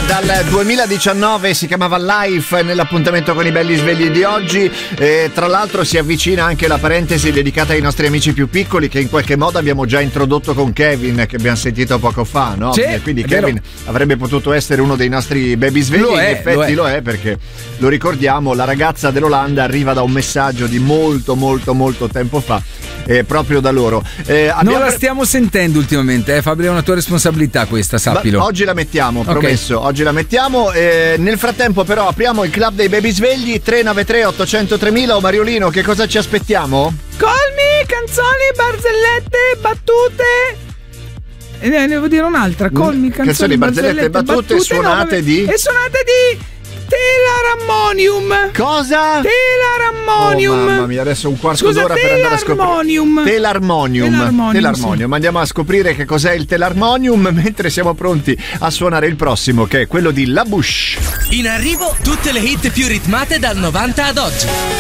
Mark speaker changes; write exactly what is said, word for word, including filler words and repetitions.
Speaker 1: dal duemiladiciannove, si chiamava Life nell'appuntamento con i belli svegli di oggi. E tra l'altro si avvicina anche la parentesi dedicata ai nostri amici più piccoli, che in qualche modo abbiamo già introdotto con Kevin, che abbiamo sentito poco fa, no?
Speaker 2: Sì,
Speaker 1: e quindi
Speaker 2: vero.
Speaker 1: Kevin avrebbe potuto essere uno dei nostri baby svegli.
Speaker 2: Lo
Speaker 1: in
Speaker 2: è,
Speaker 1: effetti
Speaker 2: lo
Speaker 1: lo
Speaker 2: è.
Speaker 1: è, perché lo ricordiamo, la ragazza dell'Olanda arriva da un messaggio di molto molto molto tempo fa, eh, proprio da loro. Eh, abbiamo...
Speaker 2: Non la stiamo sentendo ultimamente, eh, Fabio, è una tua responsabilità questa, sappilo.
Speaker 1: Ma oggi la mettiamo,
Speaker 2: Ok.
Speaker 1: promesso, oggi la mettiamo. Eh, nel frattempo però apriamo il club dei baby svegli. Tre nove tre otto zero zero tremila. O Mariolino, che cosa ci aspettiamo?
Speaker 3: Colmi, canzoni, barzellette, battute. E ne devo dire un'altra. Colmi, canzoni,
Speaker 1: Canzoni, barzellette, battute, suonate
Speaker 3: no,
Speaker 1: di-
Speaker 3: E suonate di Telarammonium.
Speaker 1: Cosa?
Speaker 3: Telarammonium.
Speaker 1: Oh, mamma mia, adesso un quarto
Speaker 3: Scusa,
Speaker 1: d'ora per andare a scoprire.
Speaker 3: telarmonium.
Speaker 1: Telarmonium.
Speaker 3: Telarmonium,
Speaker 1: Telarmonium.
Speaker 3: sì.
Speaker 1: Andiamo a scoprire che cos'è il telarmonium mentre siamo pronti a suonare il prossimo, che è quello di La Bouche.
Speaker 4: In arrivo tutte le hit più ritmate dal novanta ad oggi.